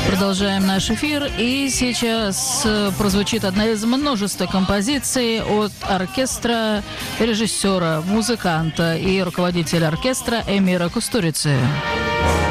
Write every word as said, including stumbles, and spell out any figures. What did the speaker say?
Продолжаем наш эфир, и сейчас э, прозвучит одна из множества композиций от оркестра, режиссера, музыканта и руководителя оркестра Эмира Кустурицы.